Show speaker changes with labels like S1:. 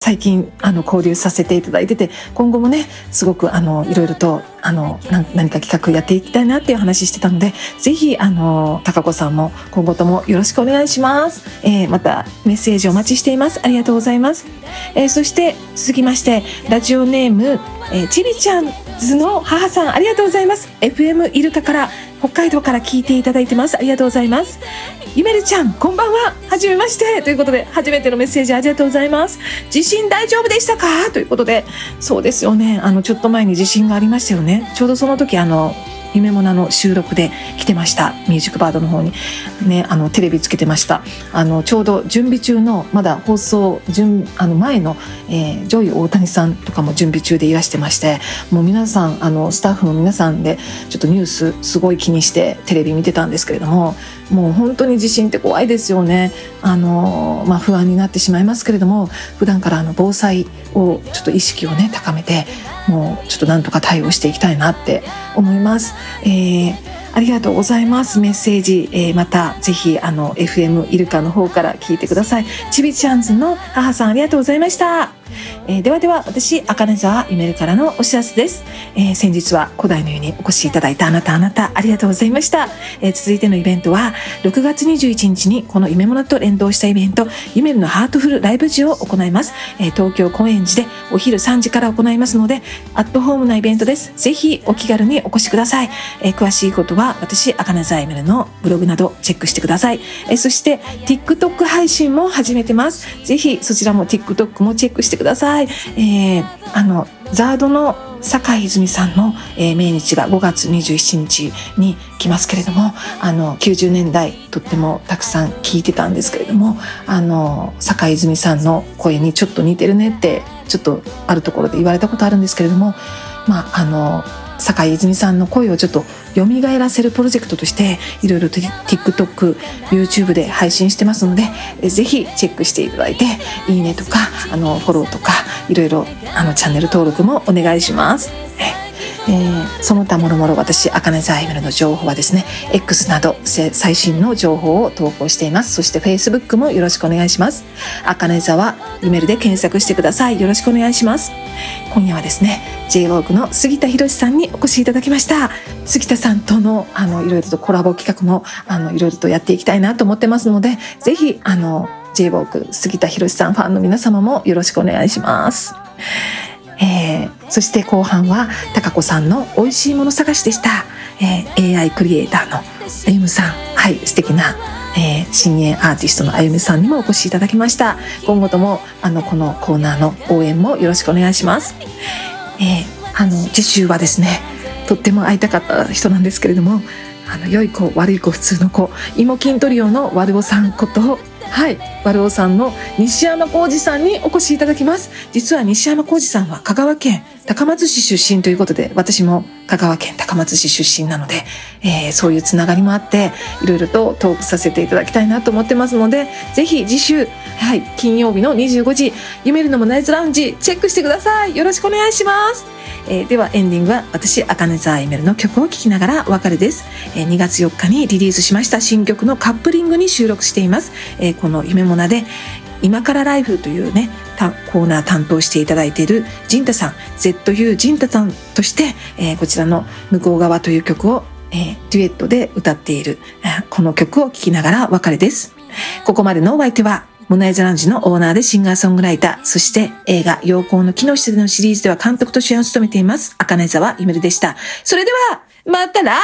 S1: 最近交流させていただいてて、今後もねすごくいろいろと何か企画やっていきたいなっていう話してたので、ぜひ高子さんも今後ともよろしくお願いします。またメッセージお待ちしています。ありがとうございます。そして続きましてラジオネーム、ちびちゃんズの母さん、ありがとうございます。 FM イルカから北海道から聞いていただいてます。ありがとうございます。ゆめるちゃん、こんばんは。はじめましてということで、初めてのメッセージありがとうございます。地震大丈夫でしたかということで、そうですよね。ちょっと前に地震がありましたよね。ちょうどその時夢もなの収録で来てました。ミュージックバードの方にね、テレビつけてました。ちょうど準備中の、まだ放送前の、ジョイ大谷さんとかも準備中でいらしてまして、もう皆さんスタッフの皆さんでちょっとニュースすごい気にしてテレビ見てたんですけれども、もう本当に地震って怖いですよね。不安になってしまいますけれども、普段から防災をちょっと意識をね高めて、もうちょっとなんとか対応していきたいなって思います。ありがとうございます。メッセージ、またぜひFM イルカの方から聞いてください。ちびちゃんズの母さん、ありがとうございました。では私茜沢ゆめるからのお知らせです。先日は古代の湯にお越しいただいたあなたありがとうございました。続いてのイベントは6月21日にこの夢物と連動したイベント、ゆめるのハートフルライブジを行います。東京高円寺でお昼3時から行いますので、アットホームなイベントです。ぜひお気軽にお越しください。詳しいことは私茜沢ゆめるのブログなどチェックしてください。そして TikTok 配信も始めてます。ぜひそちらも TikTok もチェックしてください。ザードの坂井泉さんの、命日が5月27日に来ますけれども、90年代とってもたくさん聞いてたんですけれども、坂井泉さんの声にちょっと似てるねってちょっとあるところで言われたことあるんですけれども、坂井泉さんの声をちょっと蘇らせるプロジェクトとしていろいろと TikTok、YouTube で配信してますので、ぜひチェックしていただいて、いいねとかフォローとかいろいろチャンネル登録もお願いします。その他もろもろ私茜沢ゆめるの情報はですね、 X など最新の情報を投稿しています。そして Facebook もよろしくお願いします。茜沢ゆめるで検索してください。よろしくお願いします。今夜はですね J-WALK の杉田博さんにお越しいただきました。杉田さんとのいろいろとコラボ企画もいろいろとやっていきたいなと思ってますので、ぜひJ-WALK 杉田博さんファンの皆様もよろしくお願いします。そして後半は高子さんの美味しいもの探しでした。AI クリエイターのあゆむさん、素敵な、新鋭アーティストのあゆむさんにもお越しいただきました。今後ともこのコーナーの応援もよろしくお願いします。次週はですね、とっても会いたかった人なんですけれども、良い子悪い子普通の子、芋筋トリオのわるおさんことわるおさんの西山浩二さんにお越しいただきます。実は西山浩二さんは香川県高松市出身ということで、私も香川県高松市出身なので、そういうつながりもあっていろいろとトークさせていただきたいなと思ってますので、ぜひ次週、金曜日の25時夢るのもナイズラウンジチェックしてください。よろしくお願いします。ではエンディングは私茜沢ゆめるの曲を聴きながらお別れです。2月4日にリリースしました新曲のカップリングに収録しています。この夢もなで今からライフというねコーナー担当していただいている陣太さん、 ZU 陣太さんとして、こちらの向こう側という曲を、デュエットで歌っている、この曲を聴きながらお別れです。ここまでのお相手はモナイザランジのオーナーでシンガーソングライター、そして映画陽光の木の下でのシリーズでは監督と主演を務めています茜沢ゆめるでした。それではまた来